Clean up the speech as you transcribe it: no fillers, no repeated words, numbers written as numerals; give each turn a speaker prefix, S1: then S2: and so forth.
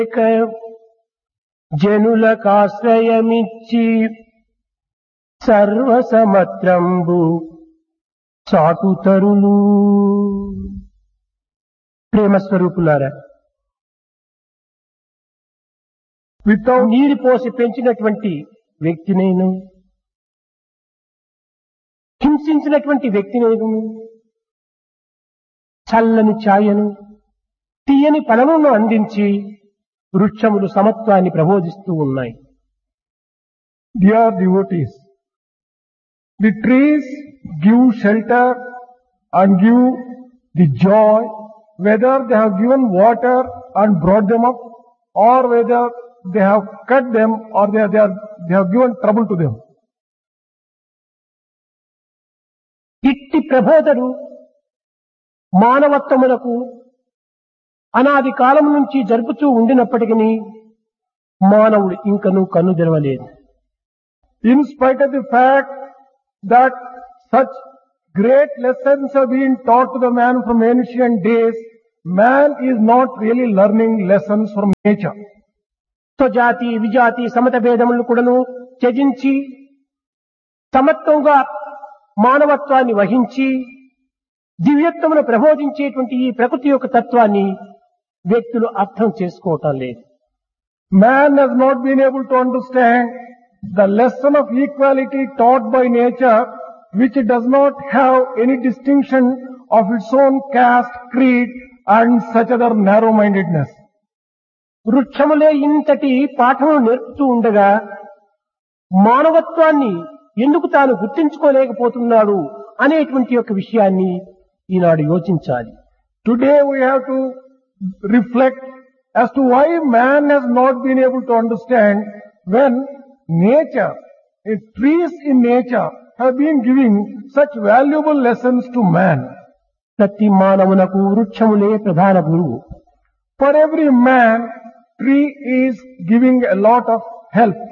S1: జనులకాశ్రయమిచ్చి సర్వసమత్రంబు చాటుతరులు. ప్రేమస్వరూపులారా, నీరు పోసి పెంచినటువంటి వ్యక్తినైను, హింసించినటువంటి వ్యక్తినైను, చల్లని ఛాయను, తీయని ఫలమును అందించి వృక్షములు సమత్వాన్ని ప్రబోధిస్తూ ఉన్నాయి.
S2: Dear devotees, the trees give shelter and give the joy, whether they have given water and brought them up, or whether they have cut them or they have given trouble to them.
S1: ఇట్టి ప్రబోధలు మానవత్వములకు అనాది కాలం నుంచి జరుపుతూ ఉండినప్పటికీ మానవుడు ఇంకనూ కన్ను తెరవలేదు.
S2: In spite of the fact that such great lessons have been taught to the man from ancient days, man is not really learning lessons from nature.
S1: స్వజాతి విజాతి Samata భేదములను కూడాను త్యజించి సమత్వంగా మానవత్వాన్ని వహించి దివ్యత్వమును ప్రబోధించేటువంటి ఈ ప్రకృతి యొక్క తత్వాన్ని వ్యక్తులు అర్థం చేసుకోవటం లేదు.
S2: Man has not been able to understand the lesson of equality taught by nature, which does not have any distinction of its own caste, creed and such other narrow-mindedness.
S1: వృక్షములే ఇంతటి పాఠములు నేర్పుతూ ఉండగా మానవత్వాన్ని ఎందుకు తాను గుర్తించుకోలేకపోతున్నాడు అనేటువంటి యొక్క విషయాన్ని ఈనాడు యోచించాలి.
S2: Today we have to reflect as to why man has not been able to understand when nature, trees in nature have been giving such valuable lessons to man.
S1: ప్రతి మానవునకు వృక్షములే ప్రధాన గురువు.
S2: For every man, tree is giving a lot of help.